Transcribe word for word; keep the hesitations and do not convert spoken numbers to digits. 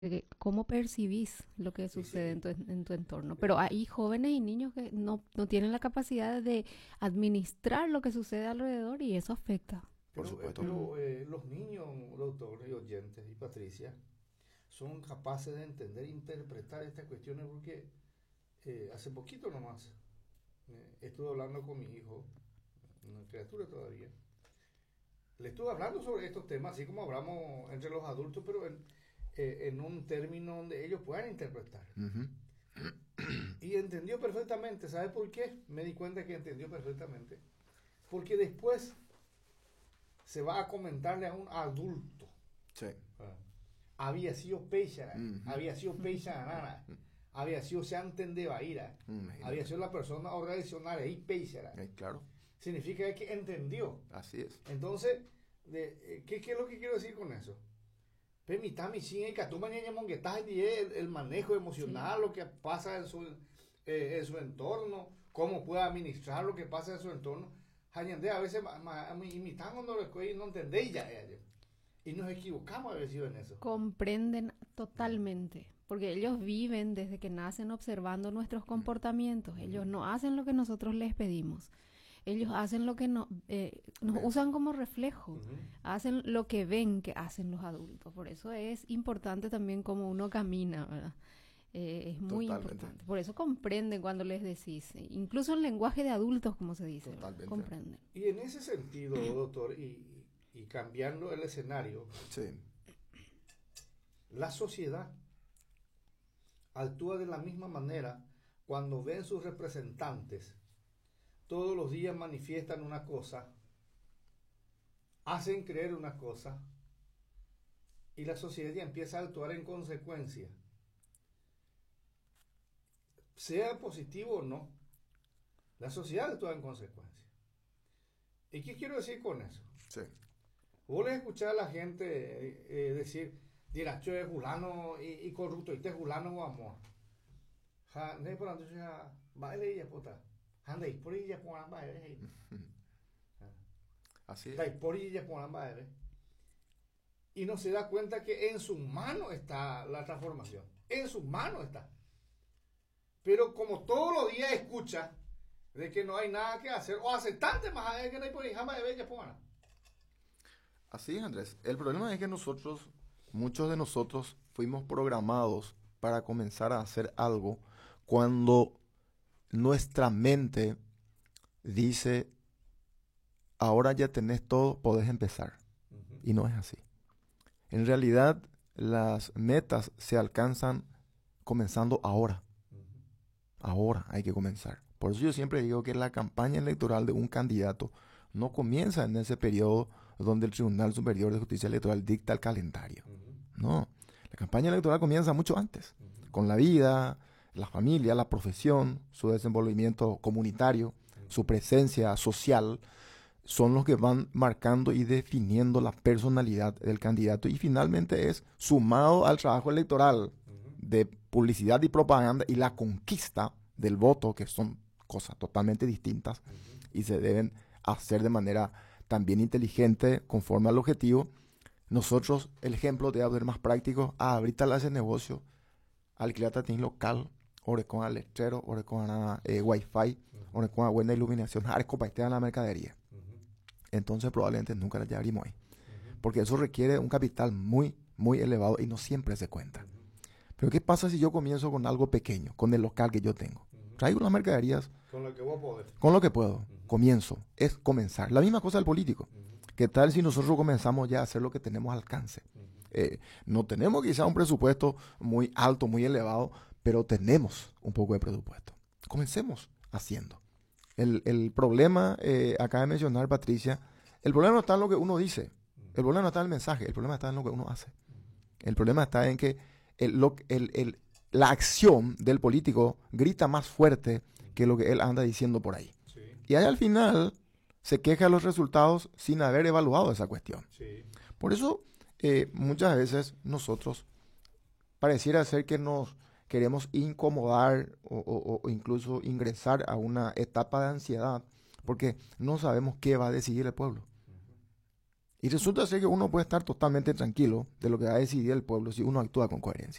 eh, cómo percibís lo que Sí, sucede en sí. tu, en tu entorno. Eh, Pero hay jóvenes y niños que no, no tienen la capacidad de administrar lo que sucede alrededor y eso afecta. Por Pero, eh, supuesto. Mm. pero eh, los niños, doctor y oyentes y Patricia, son capaces de entender e interpretar estas cuestiones porque eh, hace poquito nomás eh, estuve hablando con mi hijo, una criatura todavía. Le estuve hablando sobre estos temas, así como hablamos entre los adultos, pero en, eh, en un término donde ellos puedan interpretar. Ujú. Y entendió perfectamente. ¿Sabe por qué? Me di cuenta que entendió perfectamente. Porque después se va a comentarle a un adulto. Sí. Ah, había sido peixa, Ujú. había sido peixa nana, había sido se de Bahira, Imagínate. había sido la persona organizacional y peixa. Eh, claro, Significa que entendió. así es. Entonces, de, eh, ¿qué, ¿qué es lo que quiero decir con eso? Permítame, sí, que tú mañana monguetas y el, el manejo emocional, Sí. lo que pasa en su, eh, en su entorno, cómo puede administrar lo que pasa en su entorno. Hañande, a veces ma- ma- me imitan cuando lo escuché y no entendéis ya. eh, Y nos equivocamos a veces en eso. Comprenden totalmente, porque ellos viven desde que nacen observando nuestros comportamientos. Ellos no hacen lo que nosotros les pedimos. Ellos hacen lo que no, eh, nos Ven. usan como reflejo, Ujú. hacen lo que ven que hacen los adultos. Por eso es importante también cómo uno camina, ¿verdad? Eh, es muy Totalmente. importante. Por eso comprenden cuando les decís, eh, incluso en lenguaje de adultos, como se dice, ¿verdad? Totalmente. Comprenden. Y en ese sentido, doctor, y, y cambiando el escenario, Sí. la sociedad actúa de la misma manera cuando ven sus representantes. Todos los días manifiestan una cosa, hacen creer una cosa, y la sociedad ya empieza a actuar en consecuencia. Sea positivo o no, la sociedad actúa en consecuencia. ¿Y qué quiero decir con eso? Sí. Vos le escuchás a la gente eh, eh, decir, diracho es fulano y, y corrupto, y te fulano o amor. Ja, ne por antes ya, baile y ya puta. Anda y por ahí ya ponen baile. Así es. Da y por ahí ya ponen baile. Y no se da cuenta que en su mano está la transformación. En su mano está. Pero como todos los días escucha de que no hay nada que hacer, o hace tanto más que no hay por ahí, jamás de ver ya pongan. Así es, Andrés. El problema es que nosotros, muchos de nosotros, fuimos programados para comenzar a hacer algo cuando nuestra mente dice, ahora ya tenés todo, podés empezar. Uh-huh. Y no es así. En realidad, las metas se alcanzan comenzando ahora. Uh-huh. Ahora hay que comenzar. Por eso yo siempre digo que la campaña electoral de un candidato no comienza en ese periodo donde el Tribunal Superior de Justicia Electoral dicta el calendario. Uh-huh. No, la campaña electoral comienza mucho antes, Uh-huh. con la vida, la familia, la profesión, su desenvolvimiento comunitario, Uh-huh. su presencia social, son los que van marcando y definiendo la personalidad del candidato y finalmente es sumado al trabajo electoral Uh-huh. de publicidad y propaganda y la conquista del voto, que son cosas totalmente distintas Uh-huh. y se deben hacer de manera también inteligente conforme al objetivo. Nosotros, el ejemplo de haber más práctico, a ahorita le hace negocio, alquilata tiene local, ore con el letrero, ore con eh, wifi, ore con buena iluminación, are compartir la mercadería. Uh-huh. Entonces probablemente nunca la llevaremos ahí. Uh-huh. Porque eso requiere un capital muy, muy elevado y no siempre se cuenta. Uh-huh. Pero ¿qué pasa si yo comienzo con algo pequeño, con el local que yo tengo? Uh-huh. Traigo las mercaderías Con lo que vos podés. con lo que puedo. Uh-huh. Comienzo. Es comenzar. La misma cosa del político. Uh-huh. ¿Qué tal si nosotros comenzamos ya a hacer lo que tenemos al alcance? Uh-huh. Eh, no tenemos quizá un presupuesto muy alto, muy elevado, pero tenemos un poco de presupuesto. Comencemos haciendo. El, el problema, eh, acaba de mencionar Patricia, el problema no está en lo que uno dice, el problema no está en el mensaje, el problema está en lo que uno hace. El problema está en que el, lo, el, el, la acción del político grita más fuerte que lo que él anda diciendo por ahí. Sí. Y ahí al final se queja de los resultados sin haber evaluado esa cuestión. Sí. Por eso eh, muchas veces nosotros pareciera ser que nos queremos incomodar o, o, o incluso ingresar a una etapa de ansiedad porque no sabemos qué va a decidir el pueblo. Y resulta ser que uno puede estar totalmente tranquilo de lo que va a decidir el pueblo si uno actúa con coherencia.